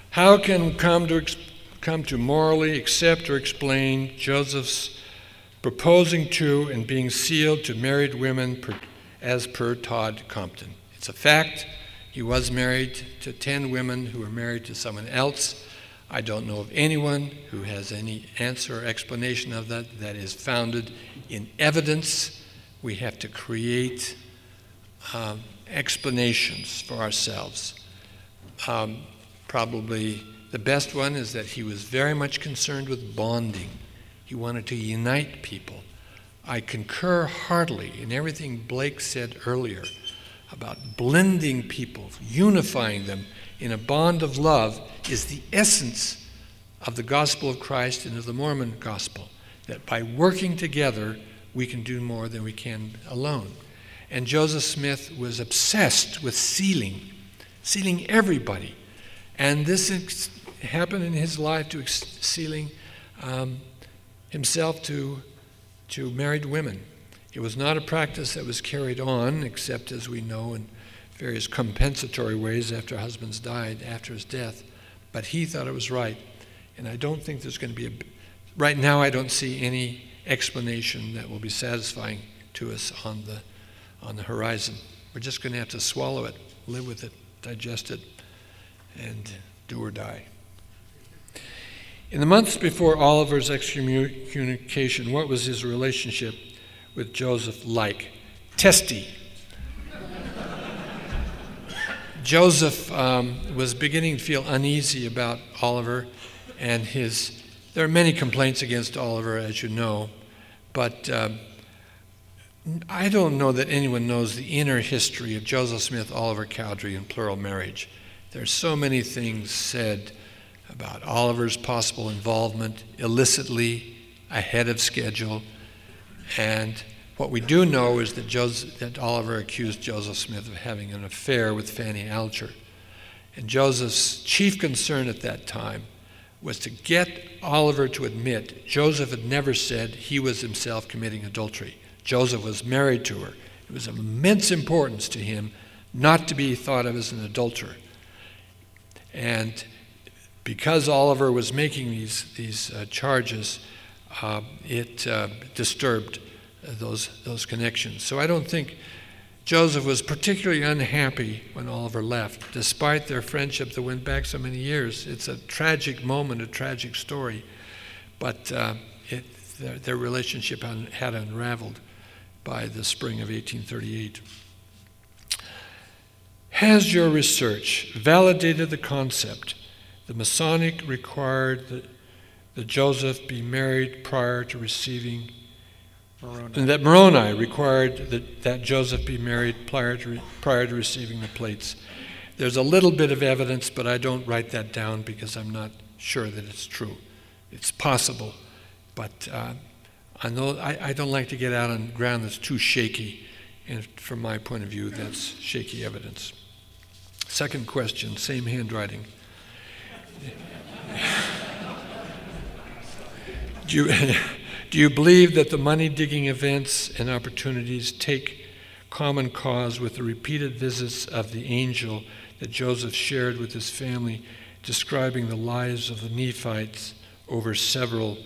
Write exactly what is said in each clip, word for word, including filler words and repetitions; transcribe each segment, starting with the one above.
How can we come to, come to morally accept or explain Joseph's proposing to and being sealed to married women per, as per Todd Compton? It's a fact. He was married to ten women who were married to someone else. I don't know of anyone who has any answer or explanation of that that is founded in evidence. We have to create um, explanations for ourselves. Um, probably the best one is that he was very much concerned with bonding. He wanted to unite people. I concur heartily in everything Blake said earlier about blending people, unifying them in a bond of love is the essence of the gospel of Christ and of the Mormon gospel, that by working together, we can do more than we can alone. And Joseph Smith was obsessed with sealing, sealing everybody. And this ex- happened in his life to ex- sealing um, himself to, to married women. It was not a practice that was carried on, except as we know in various compensatory ways after husbands died, after his death. But he thought it was right. And I don't think there's going to be a, right now I don't see any explanation that will be satisfying to us on the, on the horizon. We're just going to have to swallow it, live with it, digest it, and do or die. In the months before Oliver's excommunication, what was his relationship with Joseph like? Testy. Joseph um, was beginning to feel uneasy about Oliver and his, there are many complaints against Oliver, as you know, but um, I don't know that anyone knows the inner history of Joseph Smith, Oliver Cowdery, and plural marriage. There's so many things said about Oliver's possible involvement illicitly, ahead of schedule, and what we do know is that, Joseph, that Oliver accused Joseph Smith of having an affair with Fanny Alger. And Joseph's chief concern at that time was to get Oliver to admit Joseph had never said he was himself committing adultery. Joseph was married to her. It was of immense importance to him not to be thought of as an adulterer. And because Oliver was making these, these uh, charges, uh, it uh, disturbed those those connections. So I don't think Joseph was particularly unhappy when Oliver left, despite their friendship that went back so many years. It's a tragic moment, a tragic story, but uh, it, their, their relationship had unraveled by the spring of eighteen thirty-eight. Has your research validated the concept the Masonic required that, that Joseph be married prior to receiving Moroni. And that Moroni required that, that Joseph be married prior to, prior to receiving the plates? There's a little bit of evidence, but I don't write that down because I'm not sure that it's true. It's possible, but uh, I, know, I, I don't like to get out on ground that's too shaky, and from my point of view, that's shaky evidence. Second question, same handwriting. Do you... Do you believe that the money-digging events and opportunities take common cause with the repeated visits of the angel that Joseph shared with his family, describing the lives of the Nephites over several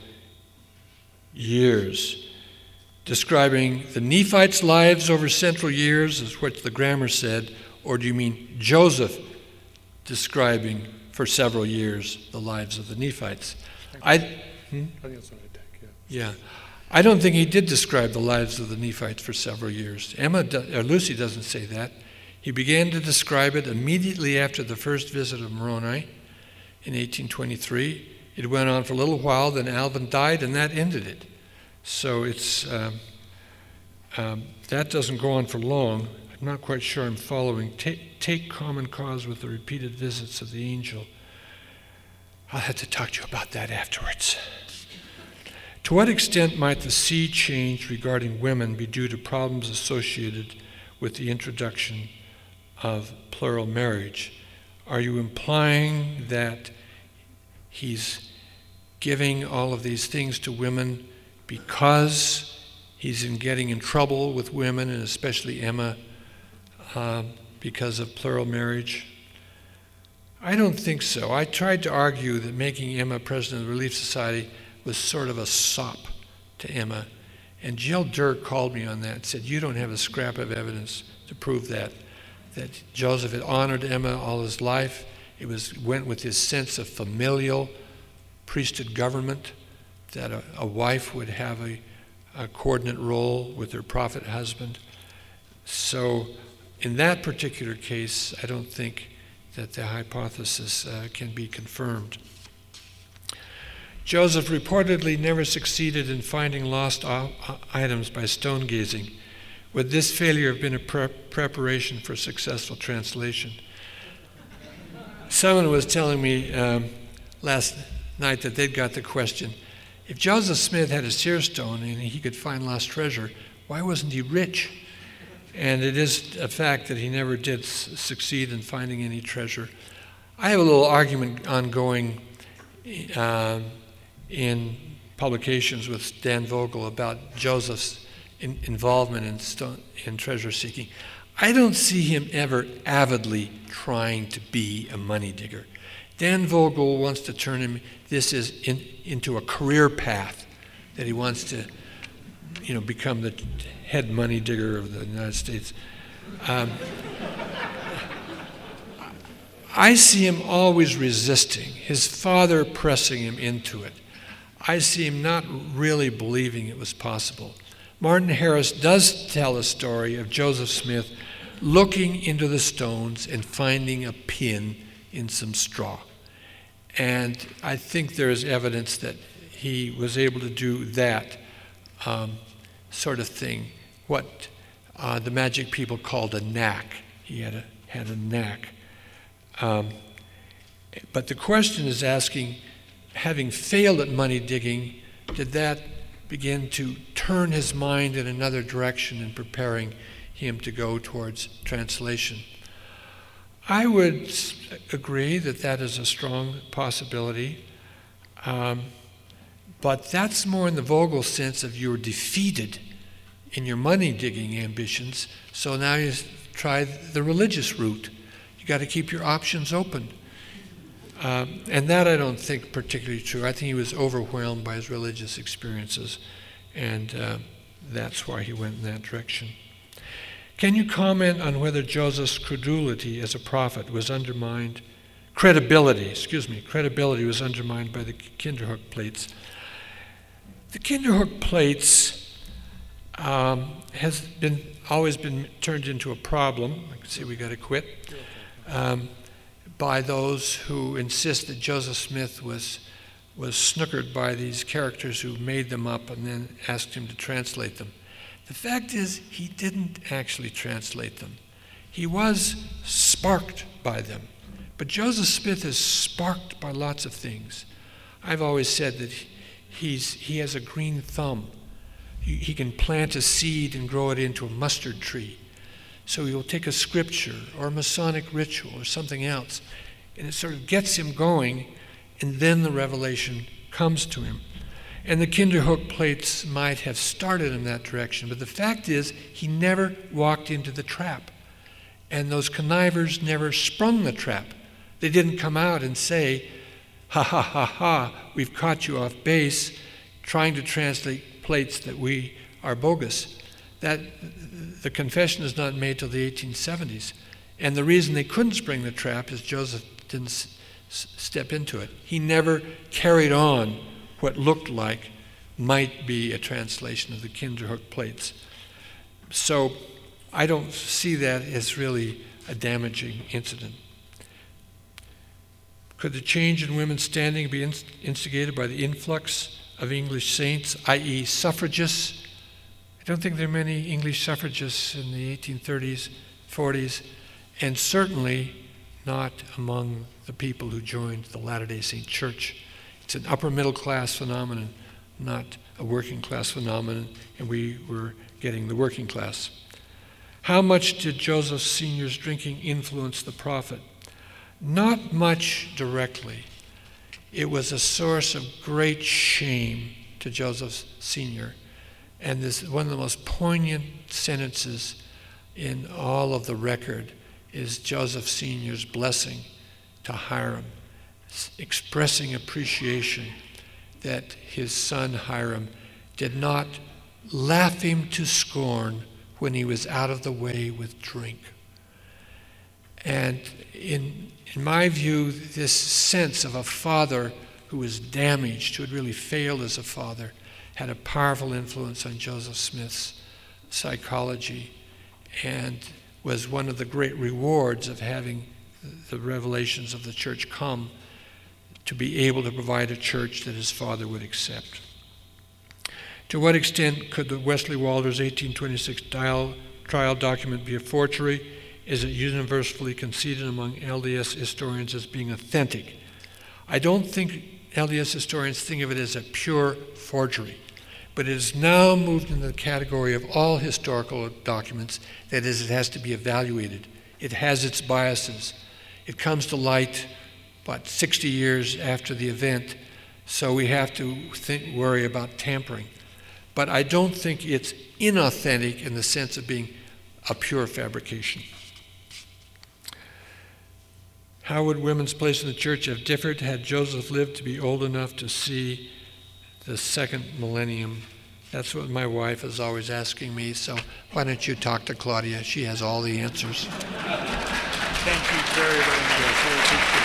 years? Describing the Nephites' lives over several years is what the grammar said, or do you mean Joseph describing for several years the lives of the Nephites? I, hmm? I think it's an attack, yeah. Yeah. I don't think he did describe the lives of the Nephites for several years. Emma, do, or Lucy doesn't say that. He began to describe it immediately after the first visit of Moroni in eighteen twenty-three. It went on for a little while, then Alvin died, and that ended it. So it's um, um, that doesn't go on for long. I'm not quite sure I'm following. Take, take common cause with the repeated visits of the angel. I'll have to talk to you about that afterwards. To what extent might the sea change regarding women be due to problems associated with the introduction of plural marriage? Are you implying that he's giving all of these things to women because he's in getting in trouble with women, and especially Emma, uh, because of plural marriage? I don't think so. I tried to argue that making Emma president of the Relief Society was sort of a sop to Emma. And Jill Dirk called me on that and said, you don't have a scrap of evidence to prove that, that Joseph had honored Emma all his life. It was went with his sense of familial priesthood government, that a, a wife would have a, a coordinate role with her prophet husband. So in that particular case, I don't think that the hypothesis uh, can be confirmed. Joseph reportedly never succeeded in finding lost o- items by stone gazing. Would this failure have been a pre- preparation for successful translation? Someone was telling me um, last night that they'd got the question, if Joseph Smith had a seer stone and he could find lost treasure, why wasn't he rich? And it is a fact that he never did s- succeed in finding any treasure. I have a little argument ongoing uh, in publications with Dan Vogel about Joseph's in- involvement in, stone, in treasure seeking. I don't see him ever avidly trying to be a money digger. Dan Vogel wants to turn him this is in, into a career path, that he wants to, you know, become the head money digger of the United States. Um, I see him always resisting, his father pressing him into it. I see him not really believing it was possible. Martin Harris does tell a story of Joseph Smith looking into the stones and finding a pin in some straw. And I think there is evidence that he was able to do that um, sort of thing, what uh, the magic people called a knack. He had a, had a knack. Um, but the question is asking, having failed at money digging, did that begin to turn his mind in another direction in preparing him to go towards translation? I would agree that that is a strong possibility, um, but that's more in the Vogel sense of you're defeated in your money-digging ambitions, so now you try the religious route. You got to keep your options open. Um, and that I don't think particularly true. I think he was overwhelmed by his religious experiences, and uh, that's why he went in that direction. Can you comment on whether Joseph's credulity as a prophet was undermined, credibility, excuse me, credibility was undermined by the Kinderhook plates? The Kinderhook plates um, has been always been turned into a problem. I can see we got to quit. Um, by those who insist that Joseph Smith was was snookered by these characters who made them up and then asked him to translate them. The fact is, he didn't actually translate them. He was sparked by them. But Joseph Smith is sparked by lots of things. I've always said that he's he has a green thumb. He, he can plant a seed and grow it into a mustard tree. So he'll take a scripture or a Masonic ritual or something else, and it sort of gets him going, and then the revelation comes to him. And the Kinderhook plates might have started in that direction, but the fact is he never walked into the trap. And those connivers never sprung the trap. They didn't come out and say, ha ha ha ha, we've caught you off base trying to translate plates that we are bogus. That the confession is not made till the eighteen seventies. And the reason they couldn't spring the trap is Joseph didn't s- step into it. He never carried on what looked like might be a translation of the Kinderhook plates. So I don't see that as really a damaging incident. Could the change in women's standing be inst- instigated by the influx of English saints, that is suffragists? I don't think there are many English suffragists in the eighteen thirties, forties, and certainly not among the people who joined the Latter-day Saint Church. It's an upper middle class phenomenon, not a working class phenomenon, and we were getting the working class. How much did Joseph Senior's drinking influence the prophet? Not much directly. It was a source of great shame to Joseph Senior. And this one of the most poignant sentences in all of the record is Joseph Senior's blessing to Hiram, expressing appreciation that his son Hiram did not laugh him to scorn when he was out of the way with drink. And in, in my view, this sense of a father who was damaged, who had really failed as a father, had a powerful influence on Joseph Smith's psychology and was one of the great rewards of having the revelations of the church come, to be able to provide a church that his father would accept. To what extent could the Wesley Walters eighteen twenty-six trial, trial document be a forgery? Is it universally conceded among L D S historians as being authentic? I don't think L D S historians think of it as a pure forgery, but it is now moved into the category of all historical documents. That is, it has to be evaluated. It has its biases. It comes to light about sixty years after the event, so we have to think, worry about tampering. But I don't think it's inauthentic in the sense of being a pure fabrication. How would women's place in the church have differed had Joseph lived to be old enough to see the second millennium? That's what my wife is always asking me, so why don't you talk to Claudia? She has all the answers. Thank you very, very much.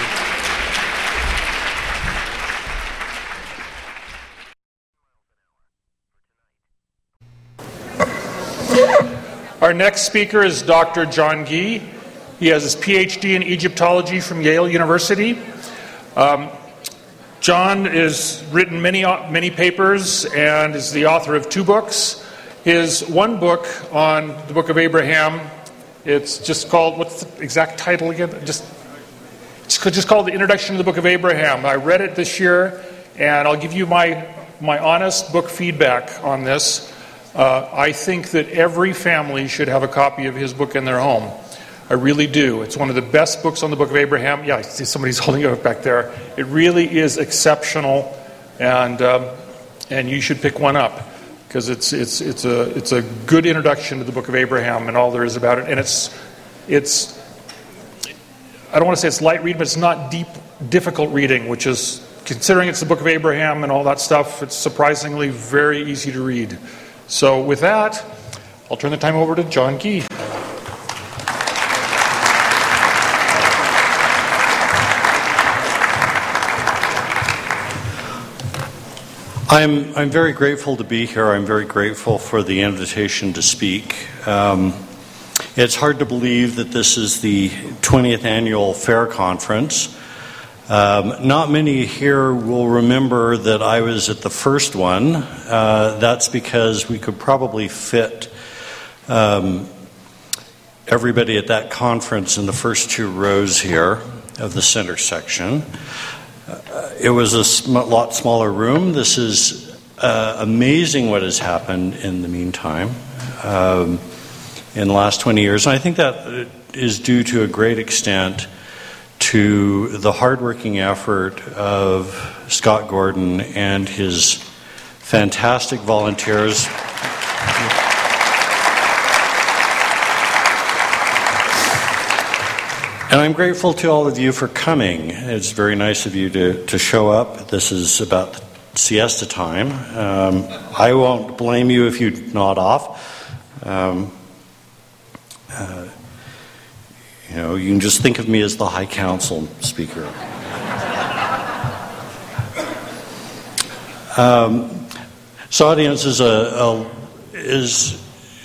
Our next speaker is Doctor John Gee. He has his P H D in Egyptology from Yale University. Um, John has written many, many papers and is the author of two books. His one book on the Book of Abraham, it's just called, what's the exact title again? Just, it's just called The Introduction to the Book of Abraham. I read it this year, and I'll give you my, my honest book feedback on this. Uh, I think that every family should have a copy of his book in their home. I really do. It's one of the best books on the Book of Abraham. Yeah, I see somebody's holding it up back there. It really is exceptional, and um, and you should pick one up because it's it's it's a it's a good introduction to the Book of Abraham and all there is about it. And it's it's I don't want to say it's light reading, but it's not deep, difficult reading, which is, considering it's the Book of Abraham and all that stuff, it's surprisingly very easy to read. So with that, I'll turn the time over to John Gee. I'm I'm very grateful to be here. I'm very grateful for the invitation to speak. Um, it's hard to believe that this is the twentieth annual Fair Conference. Um, not many here will remember that I was at the first one. Uh, that's because we could probably fit um, everybody at that conference in the first two rows here of the center section. Uh, it was a sm- lot smaller room. This is uh, amazing what has happened in the meantime um, in the last twenty years. And I think that is due to a great extent to the hardworking effort of Scott Gordon and his fantastic volunteers. And I'm grateful to all of you for coming. It's very nice of you to, to show up. This is about siesta time. Um, I won't blame you if you nod off. Um, uh, You know, you can just think of me as the High Council speaker. um, so, audience is a, a is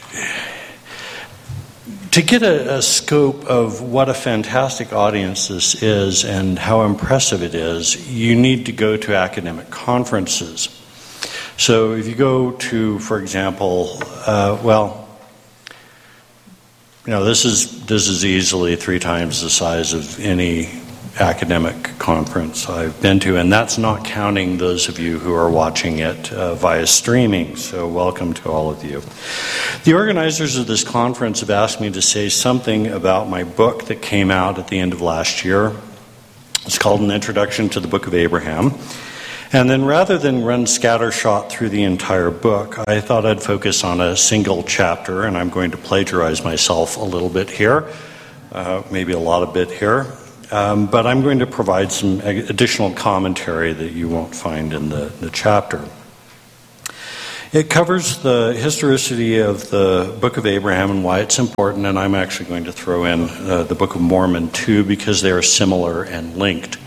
to get a, a scope of what a fantastic audience this is and how impressive it is. You need to go to academic conferences. So, if you go to, for example, uh, well. You know, this is this is easily three times the size of any academic conference I've been to, and that's not counting those of you who are watching it uh, via streaming, so welcome to all of you. The organizers of this conference have asked me to say something about my book that came out at the end of last year. It's called An Introduction to the Book of Abraham. And then rather than run scattershot through the entire book, I thought I'd focus on a single chapter, and I'm going to plagiarize myself a little bit here, uh, maybe a lot of bit here. um, but I'm going to provide some additional commentary that you won't find in the, the chapter. It covers the historicity of the Book of Abraham and why it's important, and I'm actually going to throw in uh, the Book of Mormon too, because they are similar and linked.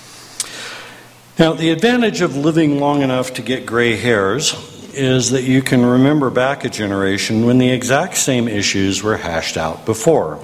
Now, the advantage of living long enough to get gray hairs is that you can remember back a generation when the exact same issues were hashed out before.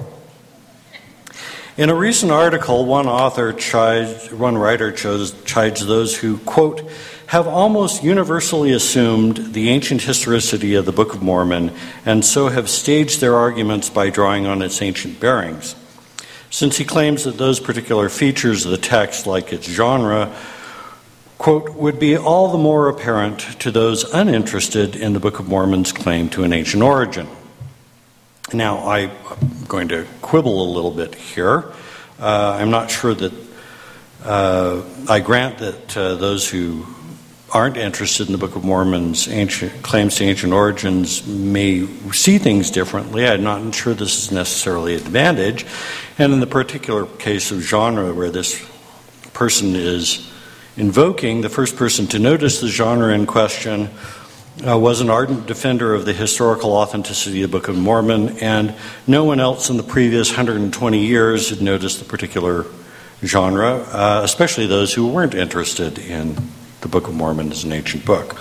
In a recent article, one author chides, one writer chose, chides those who, quote, have almost universally assumed the ancient historicity of the Book of Mormon and so have staged their arguments by drawing on its ancient bearings. Since he claims that those particular features of the text, like its genre, quote, would be all the more apparent to those uninterested in the Book of Mormon's claim to an ancient origin. Now, I'm going to quibble a little bit here. Uh, I'm not sure that uh, I grant that uh, those who aren't interested in the Book of Mormon's ancient claims to ancient origins may see things differently. I'm not sure this is necessarily an advantage. And in the particular case of genre where this person is invoking, the first person to notice the genre in question uh, was an ardent defender of the historical authenticity of the Book of Mormon, and no one else in the previous one hundred twenty years had noticed the particular genre, uh, especially those who weren't interested in the Book of Mormon as an ancient book.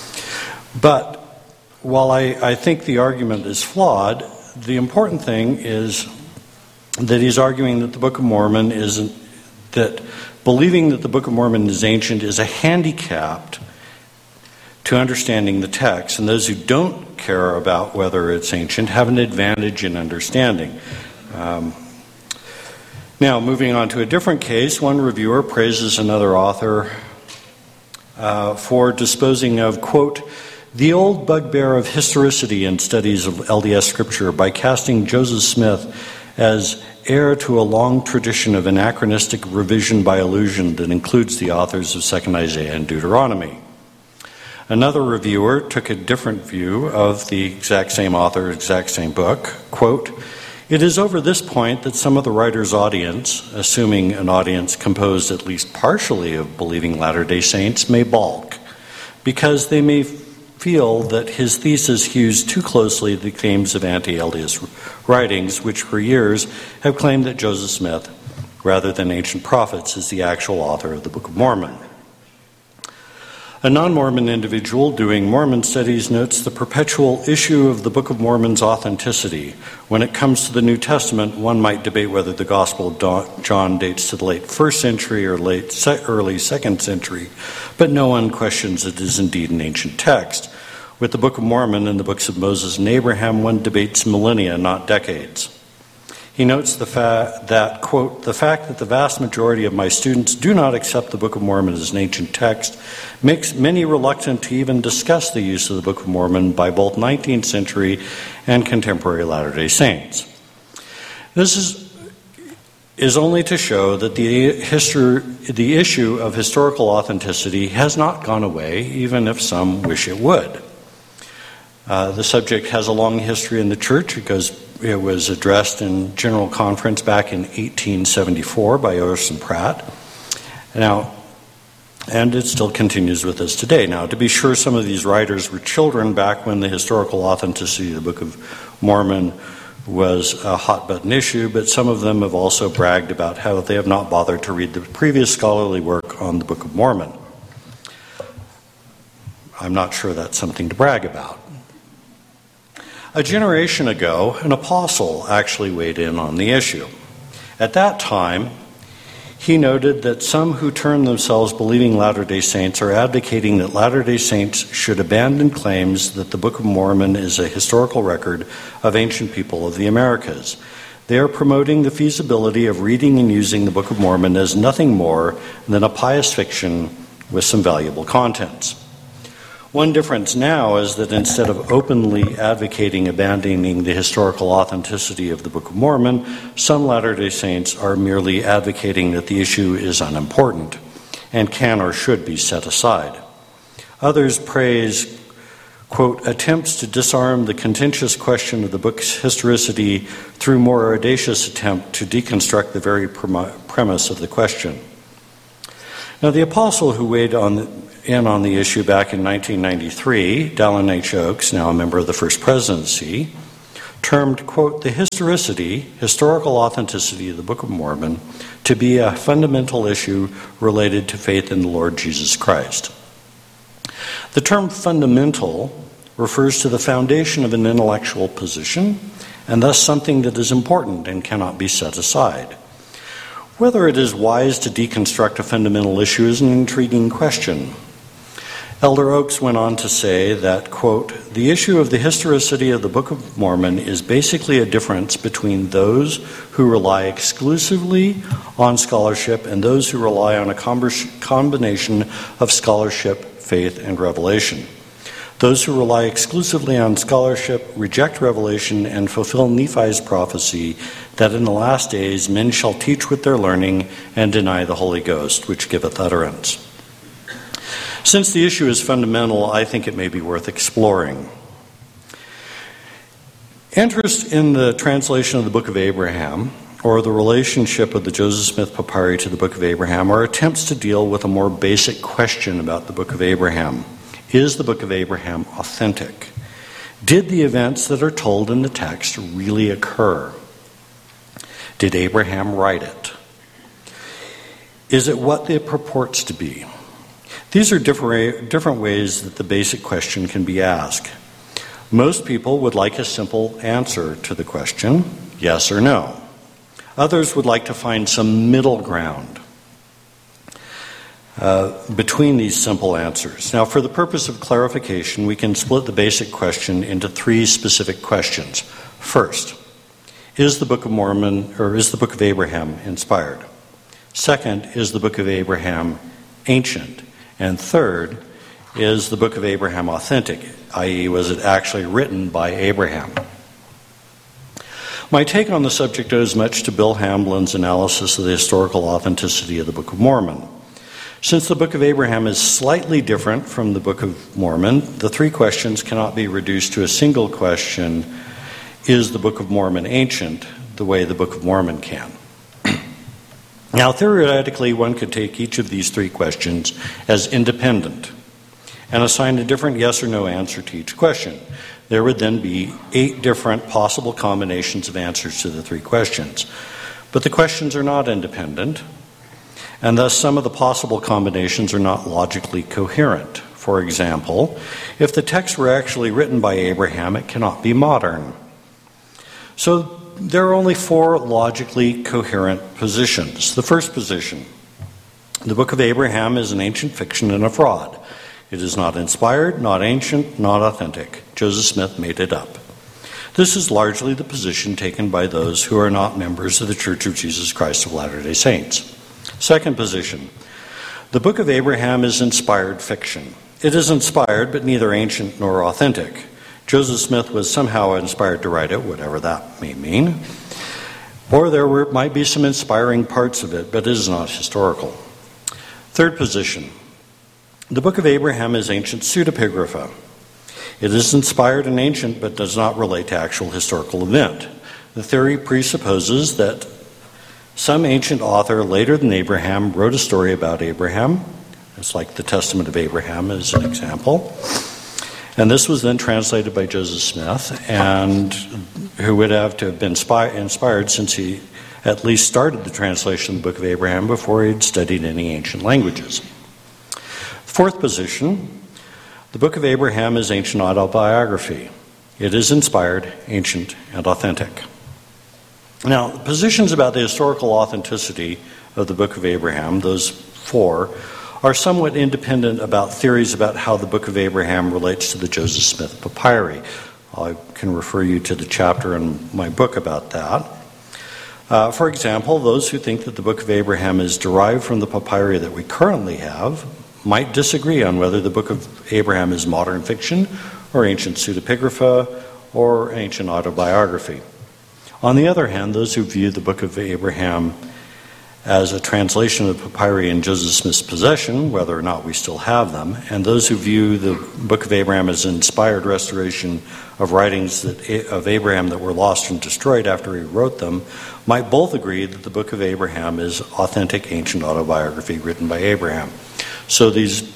But while I, I think the argument is flawed, the important thing is that he's arguing that the Book of Mormon isn't, that believing that the Book of Mormon is ancient is a handicap to understanding the text, and those who don't care about whether it's ancient have an advantage in understanding. Um, now, moving on to a different case, one reviewer praises another author uh, for disposing of, quote, the old bugbear of historicity in studies of L D S Scripture by casting Joseph Smith as heir to a long tradition of anachronistic revision by allusion that includes the authors of Second Isaiah and Deuteronomy. Another reviewer took a different view of the exact same author, exact same book. Quote, it is over this point that some of the writer's audience, assuming an audience composed at least partially of believing Latter-day Saints, may balk, because they may feel that his thesis hews too closely to the claims of anti-L D S writings, which for years have claimed that Joseph Smith, rather than ancient prophets, is the actual author of the Book of Mormon. A non-Mormon individual doing Mormon studies notes the perpetual issue of the Book of Mormon's authenticity. When it comes to the New Testament, one might debate whether the Gospel of John dates to the late first century or late se- early second century, but no one questions it is indeed an ancient text. With the Book of Mormon and the books of Moses and Abraham, one debates millennia, not decades. He notes the fa- that, quote, the fact that the vast majority of my students do not accept the Book of Mormon as an ancient text makes many reluctant to even discuss the use of the Book of Mormon by both nineteenth century and contemporary Latter-day Saints. This is, is only to show that the, history, the issue of historical authenticity has not gone away, even if some wish it would. Uh, the subject has a long history in the church. It goes It was addressed in General Conference back in eighteen seventy-four by Orson Pratt. Now, and it still continues with us today. Now, to be sure, some of these writers were children back when the historical authenticity of the Book of Mormon was a hot-button issue, but some of them have also bragged about how they have not bothered to read the previous scholarly work on the Book of Mormon. I'm not sure that's something to brag about. A generation ago, an apostle actually weighed in on the issue. At that time, he noted that some who term themselves believing Latter-day Saints are advocating that Latter-day Saints should abandon claims that the Book of Mormon is a historical record of ancient people of the Americas. They are promoting the feasibility of reading and using the Book of Mormon as nothing more than a pious fiction with some valuable contents. One difference now is that instead of openly advocating abandoning the historical authenticity of the Book of Mormon, some Latter-day Saints are merely advocating that the issue is unimportant and can or should be set aside. Others praise, quote, attempts to disarm the contentious question of the book's historicity through more audacious attempt to deconstruct the very prem- premise of the question. Now, the apostle who weighed on, in on the issue back in nineteen ninety-three, Dallin H. Oaks, now a member of the First Presidency, termed, quote, the historicity, historical authenticity of the Book of Mormon to be a fundamental issue related to faith in the Lord Jesus Christ. The term fundamental refers to the foundation of an intellectual position, and thus something that is important and cannot be set aside. Whether it is wise to deconstruct a fundamental issue is an intriguing question. Elder Oaks went on to say that, quote, the issue of the historicity of the Book of Mormon is basically a difference between those who rely exclusively on scholarship and those who rely on a combination of scholarship, faith, and revelation. Those who rely exclusively on scholarship reject revelation and fulfill Nephi's prophecy that in the last days men shall teach with their learning and deny the Holy Ghost, which giveth utterance. Since the issue is fundamental, I think it may be worth exploring. Interest in the translation of the Book of Abraham, or the relationship of the Joseph Smith Papyri to the Book of Abraham, are attempts to deal with a more basic question about the Book of Abraham. Is the Book of Abraham authentic? Did the events that are told in the text really occur? Did Abraham write it? Is it what it purports to be? These are different, different ways that the basic question can be asked. Most people would like a simple answer to the question, yes or no. Others would like to find some middle ground Uh, between these simple answers. Now, for the purpose of clarification, we can split the basic question into three specific questions. First, is the Book of Mormon, or is the Book of Abraham inspired? Second, is the Book of Abraham ancient? And third, is the Book of Abraham authentic, that is, was it actually written by Abraham? My take on the subject owes much to Bill Hamblin's analysis of the historical authenticity of the Book of Mormon. Since the Book of Abraham is slightly different from the Book of Mormon, the three questions cannot be reduced to a single question, is the Book of Mormon ancient, the way the Book of Mormon can. Now, theoretically, one could take each of these three questions as independent and assign a different yes or no answer to each question. There would then be eight different possible combinations of answers to the three questions. But the questions are not independent, and thus some of the possible combinations are not logically coherent. For example, if the text were actually written by Abraham, it cannot be modern. So there are only four logically coherent positions. The first position, the Book of Abraham is an ancient fiction and a fraud. It is not inspired, not ancient, not authentic. Joseph Smith made it up. This is largely the position taken by those who are not members of the Church of Jesus Christ of Latter-day Saints. Second position, the Book of Abraham is inspired fiction. It is inspired, but neither ancient nor authentic. Joseph Smith was somehow inspired to write it, whatever that may mean. Or there were, might be some inspiring parts of it, but it is not historical. Third position, the Book of Abraham is ancient pseudepigrapha. It is inspired and ancient, but does not relate to actual historical event. The theory presupposes that some ancient author later than Abraham wrote a story about Abraham. It's like the Testament of Abraham as an example. And this was then translated by Joseph Smith, and who would have to have been inspired since he at least started the translation of the Book of Abraham before he had studied any ancient languages. Fourth position, the Book of Abraham is ancient autobiography. It is inspired, ancient, and authentic. Now, positions about the historical authenticity of the Book of Abraham, those four, are somewhat independent about theories about how the Book of Abraham relates to the Joseph Smith Papyri. I can refer you to the chapter in my book about that. Uh, for example, those who think that the Book of Abraham is derived from the papyri that we currently have might disagree on whether the Book of Abraham is modern fiction or ancient pseudepigrapha or ancient autobiography. On the other hand, those who view the Book of Abraham as a translation of papyri in Joseph Smith's possession, whether or not we still have them, and those who view the Book of Abraham as an inspired restoration of writings that, of Abraham that were lost and destroyed after he wrote them, might both agree that the Book of Abraham is authentic ancient autobiography written by Abraham. So these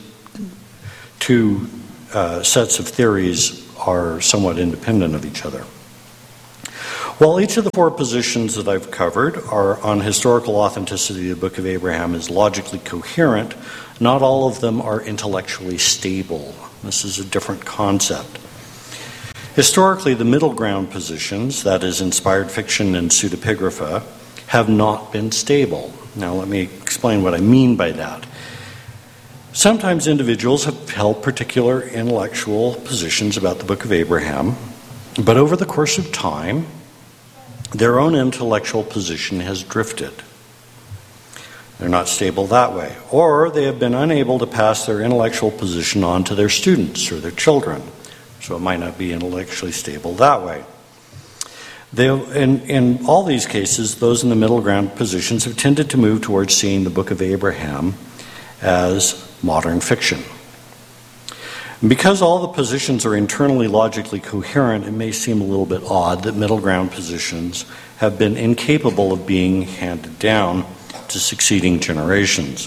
two uh, sets of theories are somewhat independent of each other. While each of the four positions that I've covered are on historical authenticity of the Book of Abraham is logically coherent, not all of them are intellectually stable. This is a different concept. Historically, the middle ground positions, that is, inspired fiction and pseudepigrapha, have not been stable. Now, let me explain what I mean by that. Sometimes individuals have held particular intellectual positions about the Book of Abraham, but over the course of time, their own intellectual position has drifted. They're not stable that way. Or they have been unable to pass their intellectual position on to their students or their children. So it might not be intellectually stable that way. They, in, in all these cases, those in the middle ground positions have tended to move towards seeing the Book of Abraham as modern fiction. Because all the positions are internally logically coherent, it may seem a little bit odd that middle ground positions have been incapable of being handed down to succeeding generations.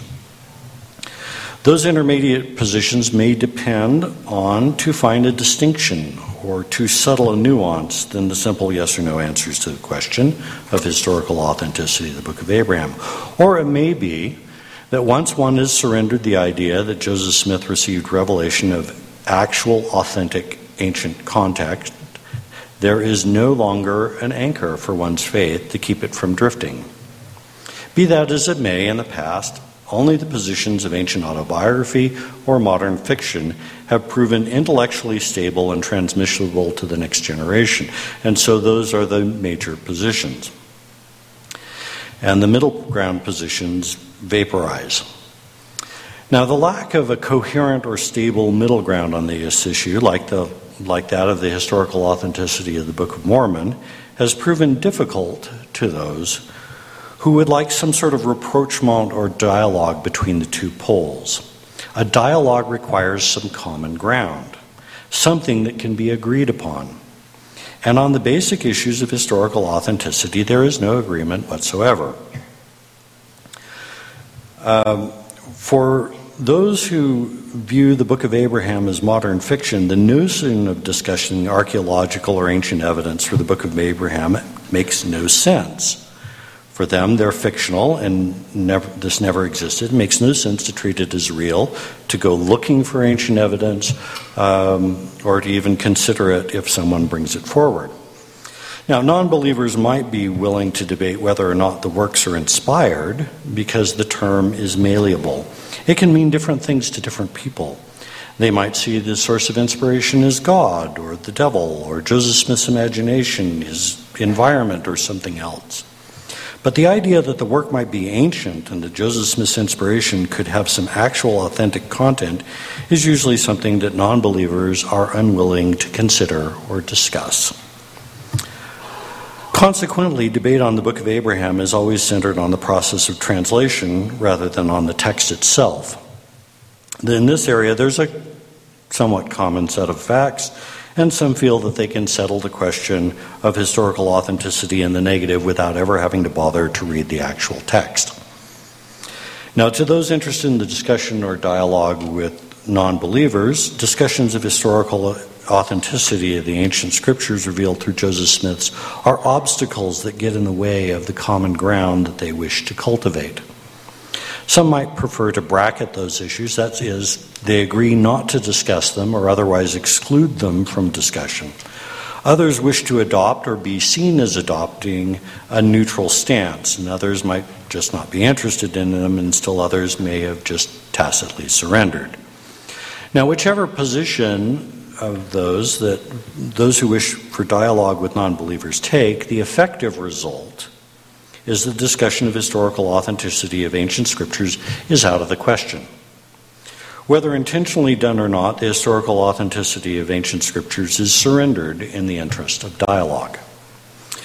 Those intermediate positions may depend on too fine a distinction or too subtle a nuance than the simple yes or no answers to the question of historical authenticity of the Book of Abraham. Or it may be that once one has surrendered the idea that Joseph Smith received revelation of actual, authentic, ancient context, there is no longer an anchor for one's faith to keep it from drifting. Be that as it may, in the past, only the positions of ancient autobiography or modern fiction have proven intellectually stable and transmissible to the next generation, and so those are the major positions. And the middle ground positions vaporize. Now, the lack of a coherent or stable middle ground on this issue, like, the, like that of the historical authenticity of the Book of Mormon, has proven difficult to those who would like some sort of rapprochement or dialogue between the two poles. A dialogue requires some common ground, something that can be agreed upon. And on the basic issues of historical authenticity, there is no agreement whatsoever. Um, For those who view the Book of Abraham as modern fiction, the notion of discussing archaeological or ancient evidence for the Book of Abraham makes no sense. For them, they're fictional and never, this never existed. It makes no sense to treat it as real, to go looking for ancient evidence, um, or to even consider it if someone brings it forward. Now, non-believers might be willing to debate whether or not the works are inspired because the term is malleable. It can mean different things to different people. They might see the source of inspiration as God or the devil or Joseph Smith's imagination, his environment, or something else. But the idea that the work might be ancient and that Joseph Smith's inspiration could have some actual authentic content is usually something that non-believers are unwilling to consider or discuss. Consequently, debate on the Book of Abraham is always centered on the process of translation rather than on the text itself. In this area, there's a somewhat common set of facts, and some feel that they can settle the question of historical authenticity in the negative without ever having to bother to read the actual text. Now, to those interested in the discussion or dialogue with non-believers, discussions of historical authenticity of the ancient scriptures revealed through Joseph Smith's are obstacles that get in the way of the common ground that they wish to cultivate. Some might prefer to bracket those issues, that is, they agree not to discuss them or otherwise exclude them from discussion. Others wish to adopt or be seen as adopting a neutral stance, and others might just not be interested in them, and still others may have just tacitly surrendered. Now, whichever position of those that those who wish for dialogue with non-believers take, the effective result is the discussion of historical authenticity of ancient scriptures is out of the question. Whether intentionally done or not, the historical authenticity of ancient scriptures is surrendered in the interest of dialogue.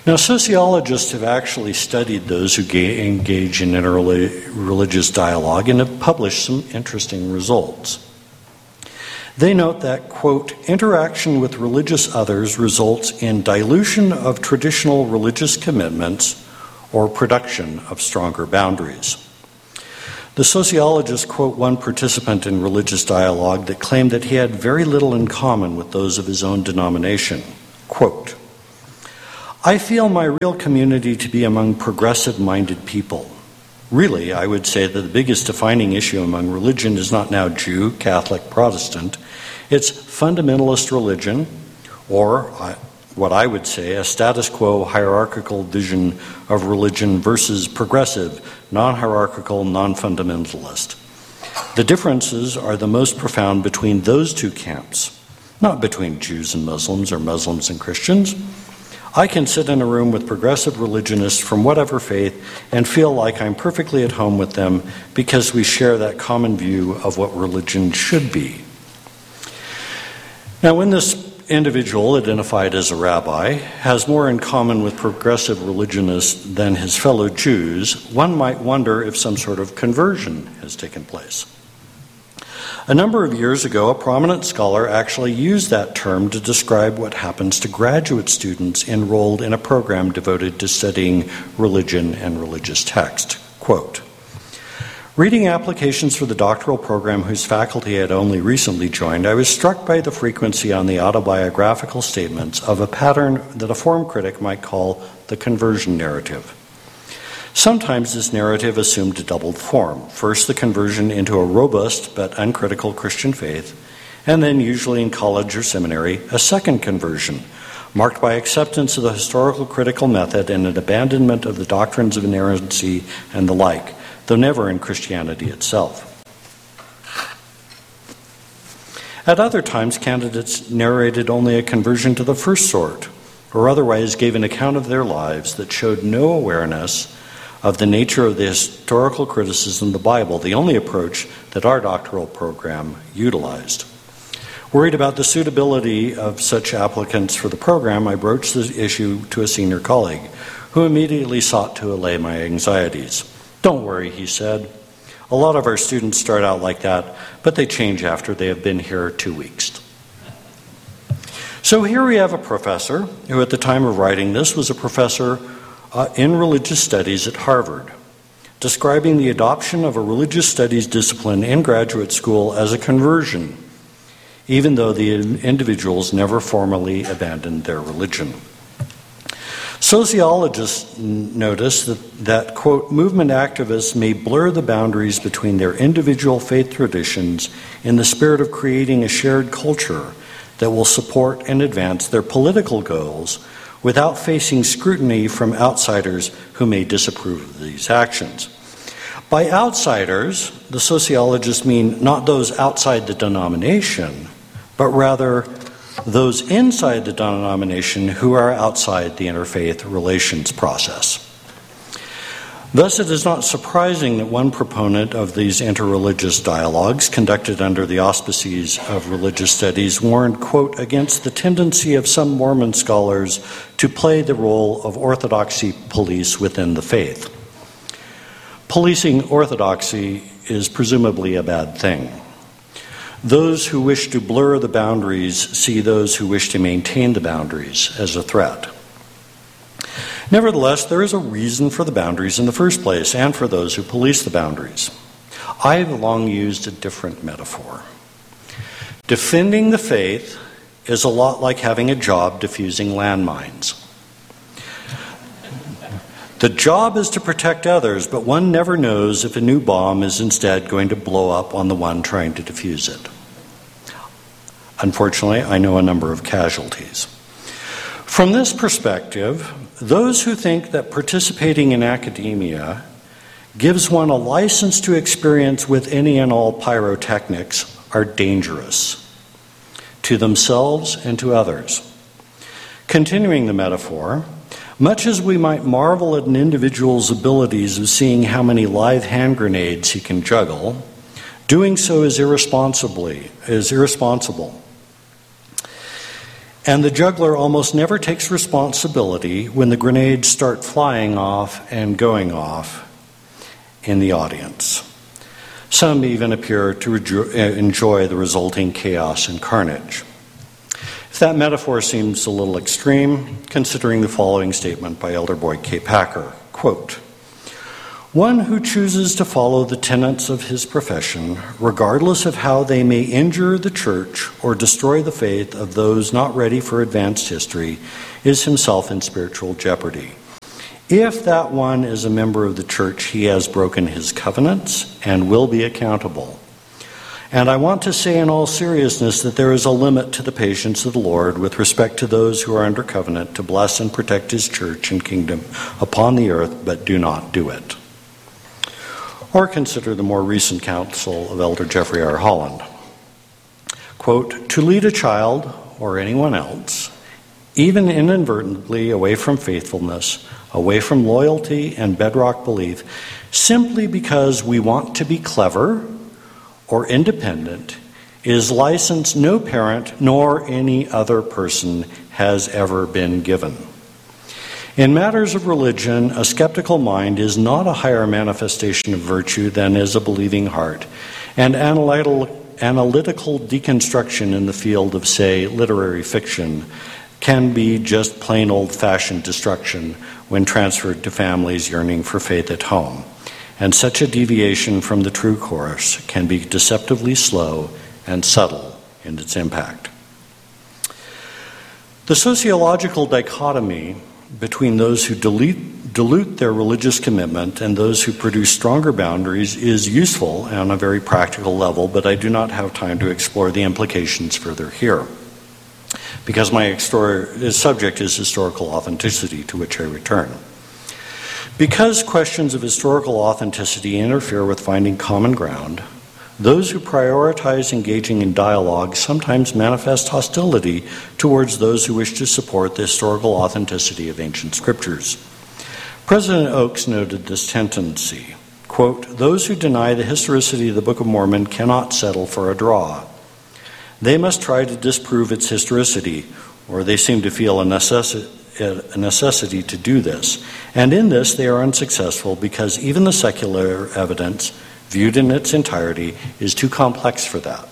Now, sociologists have actually studied those who ga- engage in interreligious dialogue and have published some interesting results. They note that, quote, interaction with religious others results in dilution of traditional religious commitments or production of stronger boundaries. The sociologists quote one participant in religious dialogue that claimed that he had very little in common with those of his own denomination. Quote, I feel my real community to be among progressive-minded people. Really, I would say that the biggest defining issue among religion is not now Jew, Catholic, Protestant. It's fundamentalist religion, or uh, what I would say, a status quo hierarchical vision of religion versus progressive, non-hierarchical, non-fundamentalist. The differences are the most profound between those two camps, not between Jews and Muslims or Muslims and Christians. I can sit in a room with progressive religionists from whatever faith and feel like I'm perfectly at home with them because we share that common view of what religion should be. Now, when this individual, identified as a rabbi, has more in common with progressive religionists than his fellow Jews, one might wonder if some sort of conversion has taken place. A number of years ago, a prominent scholar actually used that term to describe what happens to graduate students enrolled in a program devoted to studying religion and religious text. Quote, reading applications for the doctoral program whose faculty I had only recently joined, I was struck by the frequency on the autobiographical statements of a pattern that a form critic might call the conversion narrative. Sometimes this narrative assumed a doubled form. First, the conversion into a robust but uncritical Christian faith, and then, usually in college or seminary, a second conversion, marked by acceptance of the historical critical method and an abandonment of the doctrines of inerrancy and the like, though never in Christianity itself. At other times, candidates narrated only a conversion to the first sort, or otherwise gave an account of their lives that showed no awareness of the nature of the historical criticism of the Bible, the only approach that our doctoral program utilized. Worried about the suitability of such applicants for the program, I broached the issue to a senior colleague, who immediately sought to allay my anxieties. Don't worry, he said. A lot of our students start out like that, but they change after they have been here two weeks. So here we have a professor who at the time of writing this was a professor uh, in religious studies at Harvard, describing the adoption of a religious studies discipline in graduate school as a conversion, even though the individuals never formally abandoned their religion. Sociologists notice that, that, quote, movement activists may blur the boundaries between their individual faith traditions in the spirit of creating a shared culture that will support and advance their political goals without facing scrutiny from outsiders who may disapprove of these actions. By outsiders, the sociologists mean not those outside the denomination, but rather those inside the denomination who are outside the interfaith relations process. Thus, it is not surprising that one proponent of these interreligious dialogues, conducted under the auspices of religious studies, warned, quote, against the tendency of some Mormon scholars to play the role of orthodoxy police within the faith. Policing orthodoxy is presumably a bad thing. Those who wish to blur the boundaries see those who wish to maintain the boundaries as a threat. Nevertheless, there is a reason for the boundaries in the first place and for those who police the boundaries. I have long used a different metaphor. Defending the faith is a lot like having a job defusing landmines. The job is to protect others, but one never knows if a new bomb is instead going to blow up on the one trying to defuse it. Unfortunately, I know a number of casualties. From this perspective, those who think that participating in academia gives one a license to experience with any and all pyrotechnics are dangerous to themselves and to others. Continuing the metaphor, much as we might marvel at an individual's abilities of seeing how many live hand grenades he can juggle, doing so is irresponsibly is irresponsible. And the juggler almost never takes responsibility when the grenades start flying off and going off in the audience. Some even appear to enjoy the resulting chaos and carnage. If that metaphor seems a little extreme, considering the following statement by Elder Boyd K. Packer, quote, "One who chooses to follow the tenets of his profession, regardless of how they may injure the church or destroy the faith of those not ready for advanced history, is himself in spiritual jeopardy. If that one is a member of the church, he has broken his covenants and will be accountable. And I want to say in all seriousness that there is a limit to the patience of the Lord with respect to those who are under covenant to bless and protect his church and kingdom upon the earth, but do not do it." Or consider the more recent counsel of Elder Jeffrey R. Holland. Quote, "To lead a child, or anyone else, even inadvertently away from faithfulness, away from loyalty and bedrock belief, simply because we want to be clever or independent, is license no parent nor any other person has ever been given. In matters of religion, a skeptical mind is not a higher manifestation of virtue than is a believing heart, and analytical, analytical deconstruction in the field of, say, literary fiction can be just plain old-fashioned destruction when transferred to families yearning for faith at home. And such a deviation from the true course can be deceptively slow and subtle in its impact." The sociological dichotomy between those who dilute, dilute their religious commitment and those who produce stronger boundaries is useful on a very practical level, but I do not have time to explore the implications further here, because my extor- subject is historical authenticity, to which I return. Because questions of historical authenticity interfere with finding common ground, those who prioritize engaging in dialogue sometimes manifest hostility towards those who wish to support the historical authenticity of ancient scriptures. President Oakes noted this tendency. Quote, "Those who deny the historicity of the Book of Mormon cannot settle for a draw. They must try to disprove its historicity, or they seem to feel a necessity a necessity to do this. And in this they are unsuccessful because even the secular evidence, viewed in its entirety, is too complex for that."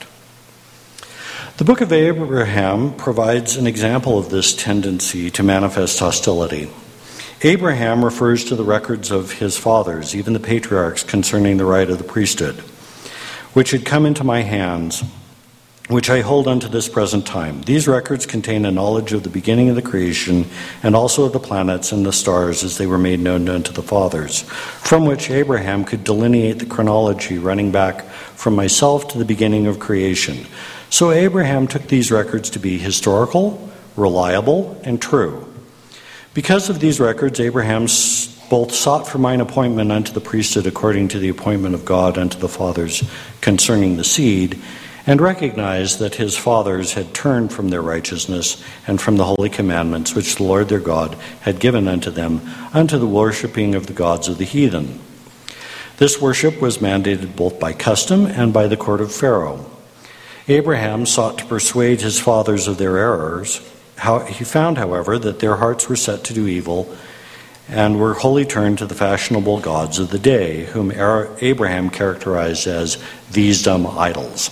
The Book of Abraham provides an example of this tendency to manifest hostility. Abraham refers to the records of his fathers, even the patriarchs, concerning the right of the priesthood, which had come into my hands, which I hold unto this present time. These records contain a knowledge of the beginning of the creation, and also of the planets and the stars as they were made known unto the fathers, from which Abraham could delineate the chronology running back from myself to the beginning of creation. So Abraham took these records to be historical, reliable, and true. Because of these records, Abraham both sought for mine appointment unto the priesthood according to the appointment of God unto the fathers concerning the seed, and recognized that his fathers had turned from their righteousness and from the holy commandments which the Lord their God had given unto them, unto the worshipping of the gods of the heathen. This worship was mandated both by custom and by the court of Pharaoh. Abraham sought to persuade his fathers of their errors. He found, however, that their hearts were set to do evil and were wholly turned to the fashionable gods of the day, whom Abraham characterized as these dumb idols.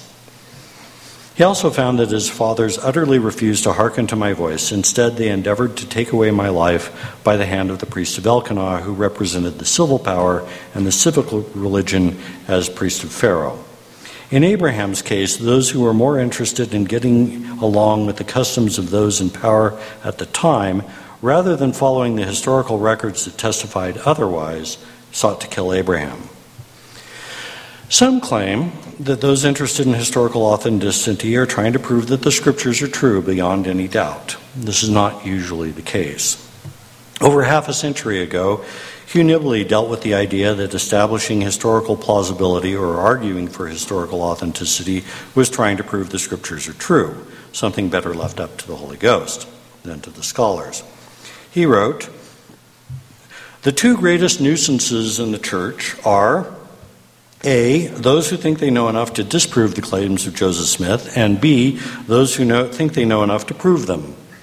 He also found that his fathers utterly refused to hearken to my voice. Instead, they endeavored to take away my life by the hand of the priest of Elkanah, who represented the civil power and the civic religion as priest of Pharaoh. In Abraham's case, those who were more interested in getting along with the customs of those in power at the time, rather than following the historical records that testified otherwise, sought to kill Abraham. Some claim that those interested in historical authenticity are trying to prove that the scriptures are true beyond any doubt. This is not usually the case. Over half a century ago, Hugh Nibley dealt with the idea that establishing historical plausibility or arguing for historical authenticity was trying to prove the scriptures are true, something better left up to the Holy Ghost than to the scholars. He wrote, "The two greatest nuisances in the church are A, those who think they know enough to disprove the claims of Joseph Smith, and B, those who know, think they know enough to prove them.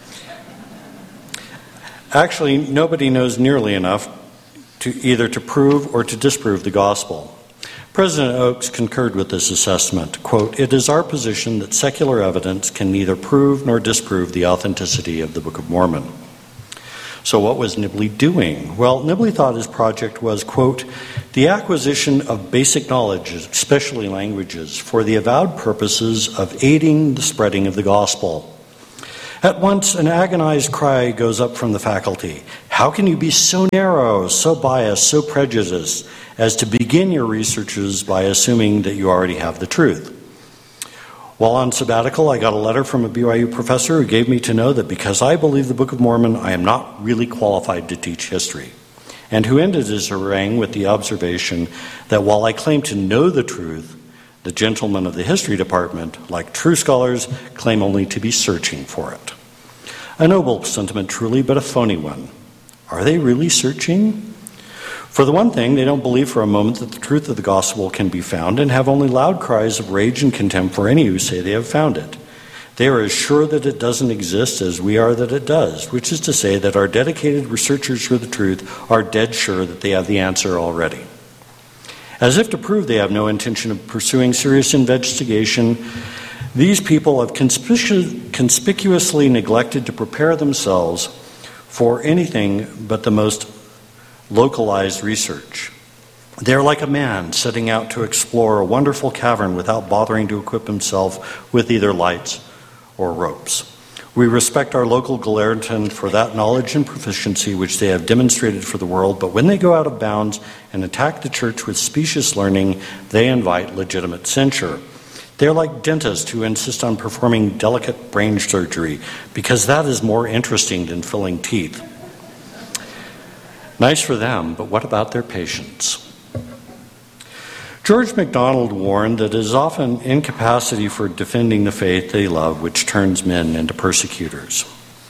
Actually, nobody knows nearly enough to either to prove or to disprove the gospel. President Oakes concurred with this assessment. Quote, "It is our position that secular evidence can neither prove nor disprove the authenticity of the Book of Mormon." So what was Nibley doing? Well, Nibley thought his project was, quote, "the acquisition of basic knowledge, especially languages, for the avowed purposes of aiding the spreading of the gospel." At once, an agonized cry goes up from the faculty. How can you be so narrow, so biased, so prejudiced as to begin your researches by assuming that you already have the truth? While on sabbatical, I got a letter from a B Y U professor who gave me to know that because I believe the Book of Mormon, I am not really qualified to teach history, and who ended his harangue with the observation that while I claim to know the truth, the gentlemen of the history department, like true scholars, claim only to be searching for it. A noble sentiment truly, but a phony one. Are they really searching? For the one thing, they don't believe for a moment that the truth of the gospel can be found and have only loud cries of rage and contempt for any who say they have found it. They are as sure that it doesn't exist as we are that it does, which is to say that our dedicated researchers for the truth are dead sure that they have the answer already. As if to prove they have no intention of pursuing serious investigation, these people have conspicu- conspicuously neglected to prepare themselves for anything but the most localized research. They are like a man setting out to explore a wonderful cavern without bothering to equip himself with either lights or ropes. We respect our local Gallatin for that knowledge and proficiency which they have demonstrated for the world, but when they go out of bounds and attack the church with specious learning, they invite legitimate censure. They are like dentists who insist on performing delicate brain surgery because that is more interesting than filling teeth. Nice for them, but what about their patients? George MacDonald warned that it is often incapacity for defending the faith they love which turns men into persecutors.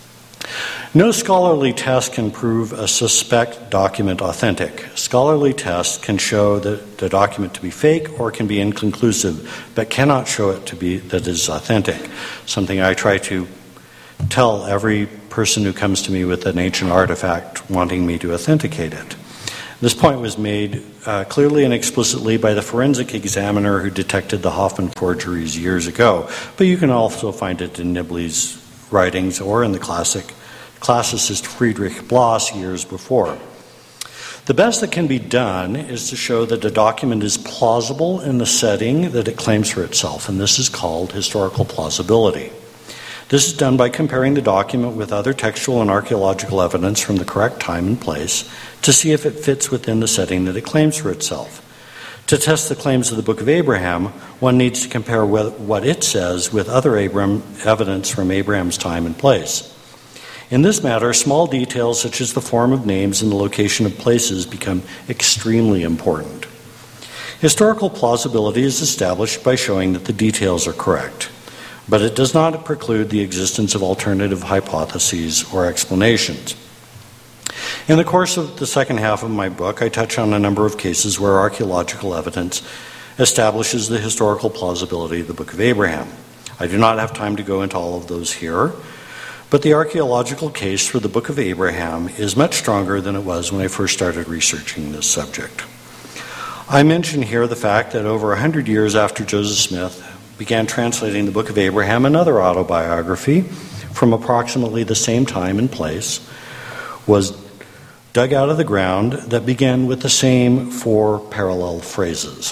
No scholarly test can prove a suspect document authentic. Scholarly tests can show the, the document to be fake or can be inconclusive, but cannot show it to be that it is authentic, something I try to tell every person who comes to me with an ancient artifact wanting me to authenticate it. This point was made uh, clearly and explicitly by the forensic examiner who detected the Hoffman forgeries years ago, but you can also find it in Nibley's writings or in the classic classicist Friedrich Bloss years before. The best that can be done is to show that a document is plausible in the setting that it claims for itself, and this is called historical plausibility. This is done by comparing the document with other textual and archaeological evidence from the correct time and place to see if it fits within the setting that it claims for itself. To test the claims of the Book of Abraham, one needs to compare what it says with other Abraham evidence from Abraham's time and place. In this matter, small details such as the form of names and the location of places become extremely important. Historical plausibility is established by showing that the details are correct, but it does not preclude the existence of alternative hypotheses or explanations. In the course of the second half of my book, I touch on a number of cases where archaeological evidence establishes the historical plausibility of the Book of Abraham. I do not have time to go into all of those here, but the archaeological case for the Book of Abraham is much stronger than it was when I first started researching this subject. I mention here the fact that over one hundred years after Joseph Smith began translating the Book of Abraham, another autobiography from approximately the same time and place was dug out of the ground that began with the same four parallel phrases.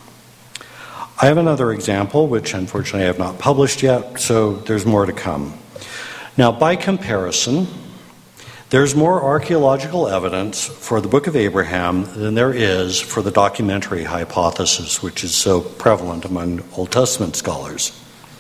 I have another example, which unfortunately I have not published yet, so there's more to come. Now, by comparison, there's more archaeological evidence for the Book of Abraham than there is for the documentary hypothesis, which is so prevalent among Old Testament scholars.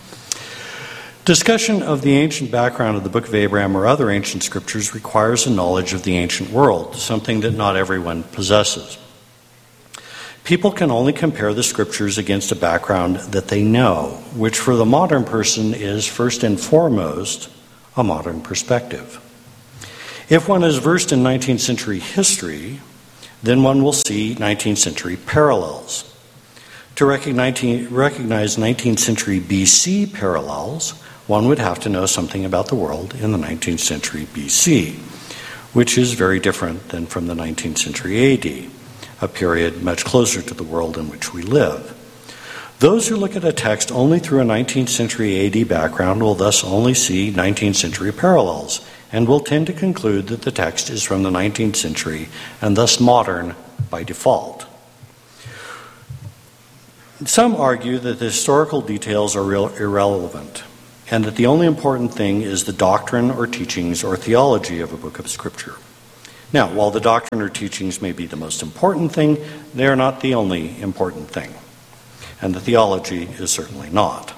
Discussion of the ancient background of the Book of Abraham or other ancient scriptures requires a knowledge of the ancient world, something that not everyone possesses. People can only compare the scriptures against a background that they know, which for the modern person is first and foremost a modern perspective. If one is versed in nineteenth century history, then one will see nineteenth century parallels. To recognize nineteenth century B C parallels, one would have to know something about the world in the nineteenth century B C. which is very different than from the nineteenth century A D, a period much closer to the world in which we live. Those who look at a text only through a nineteenth century A D background will thus only see nineteenth century parallels, and will tend to conclude that the text is from the nineteenth century and thus modern by default. Some argue that the historical details are real irrelevant, and that the only important thing is the doctrine or teachings or theology of a book of Scripture. Now, while the doctrine or teachings may be the most important thing, they are not the only important thing, and the theology is certainly not.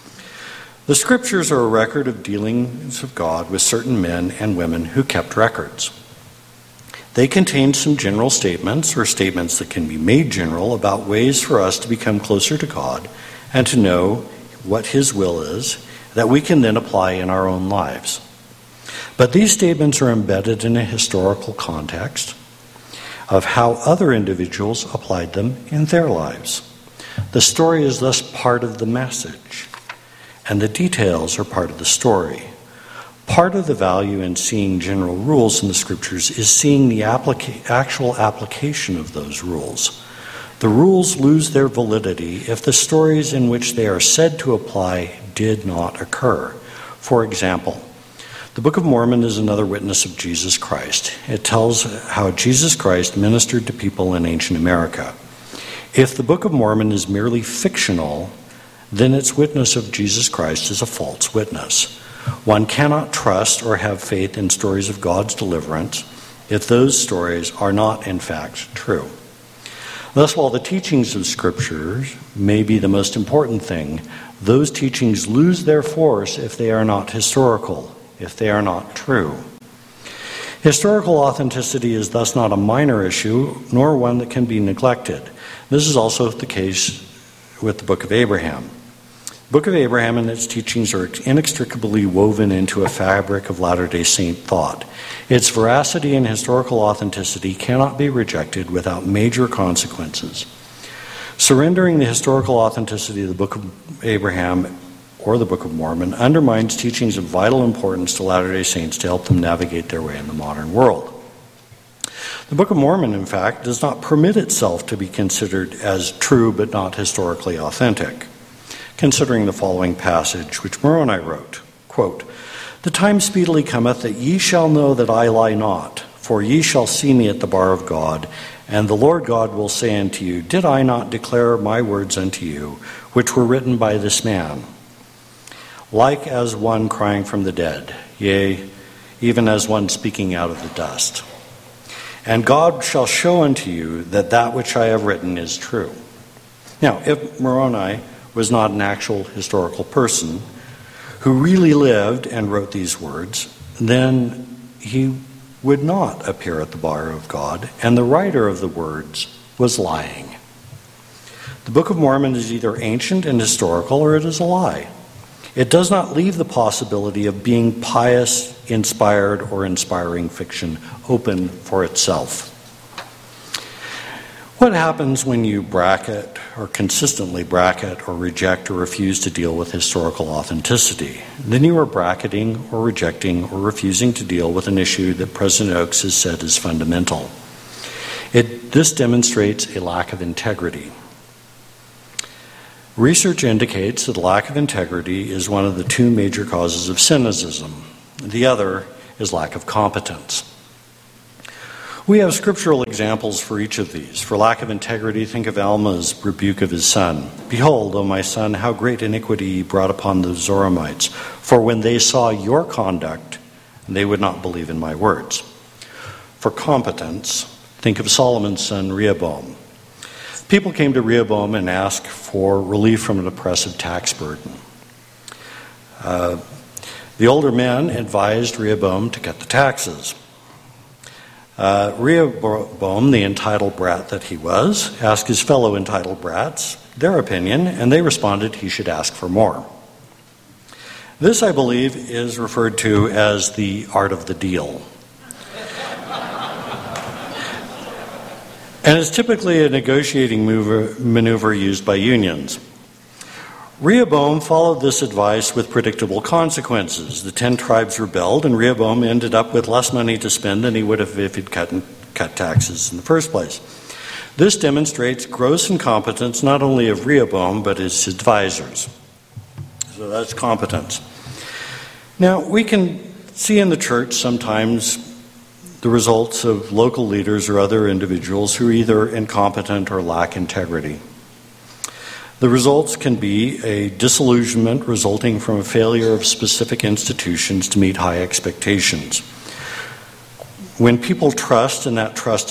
The Scriptures are a record of dealings of God with certain men and women who kept records. They contain some general statements, or statements that can be made general, about ways for us to become closer to God and to know what His will is, that we can then apply in our own lives. But these statements are embedded in a historical context of how other individuals applied them in their lives. The story is thus part of the message, and the details are part of the story. Part of the value in seeing general rules in the Scriptures is seeing the applica- actual application of those rules. The rules lose their validity if the stories in which they are said to apply did not occur. For example, the Book of Mormon is another witness of Jesus Christ. It tells how Jesus Christ ministered to people in ancient America. If the Book of Mormon is merely fictional, then its witness of Jesus Christ is a false witness. One cannot trust or have faith in stories of God's deliverance if those stories are not, in fact, true. Thus, while the teachings of Scriptures may be the most important thing, those teachings lose their force if they are not historical, if they are not true. Historical authenticity is thus not a minor issue, nor one that can be neglected. This is also the case with the Book of Abraham. The Book of Abraham and its teachings are inextricably woven into a fabric of Latter-day Saint thought. Its veracity and historical authenticity cannot be rejected without major consequences. Surrendering the historical authenticity of the Book of Abraham or the Book of Mormon undermines teachings of vital importance to Latter-day Saints to help them navigate their way in the modern world. The Book of Mormon, in fact, does not permit itself to be considered as true but not historically authentic. Considering the following passage, which Moroni wrote, quote, "The time speedily cometh that ye shall know that I lie not, for ye shall see me at the bar of God, and the Lord God will say unto you, Did I not declare my words unto you, which were written by this man? Like as one crying from the dead, yea, even as one speaking out of the dust. And God shall show unto you that that which I have written is true." Now, if Moroni was not an actual historical person who really lived and wrote these words, then he would not appear at the bar of God, and the writer of the words was lying. The Book of Mormon is either ancient and historical, or it is a lie. It does not leave the possibility of being pious, inspired, or inspiring fiction open for itself. What happens when you bracket or consistently bracket or reject or refuse to deal with historical authenticity? Then you are bracketing or rejecting or refusing to deal with an issue that President Oaks has said is fundamental. It, this demonstrates a lack of integrity. Research indicates that lack of integrity is one of the two major causes of cynicism. The other is lack of competence. We have scriptural examples for each of these. For lack of integrity, think of Alma's rebuke of his son. "Behold, O my son, how great iniquity ye brought upon the Zoramites, for when they saw your conduct, they would not believe in my words." For competence, think of Solomon's son Rehoboam. People came to Rehoboam and asked for relief from an oppressive tax burden. Uh, the older men advised Rehoboam to cut the taxes. Uh, Rehoboam, the entitled brat that he was, asked his fellow entitled brats their opinion, and they responded he should ask for more. This, I believe, is referred to as the art of the deal. And it's typically a negotiating mover, maneuver used by unions. Rehoboam followed this advice with predictable consequences. The ten tribes rebelled, and Rehoboam ended up with less money to spend than he would have if he'd cut, cut taxes in the first place. This demonstrates gross incompetence not only of Rehoboam, but his advisors. So that's competence. Now, we can see in the church sometimes the results of local leaders or other individuals who are either incompetent or lack integrity. The results can be a disillusionment resulting from a failure of specific institutions to meet high expectations. When people trust and that trust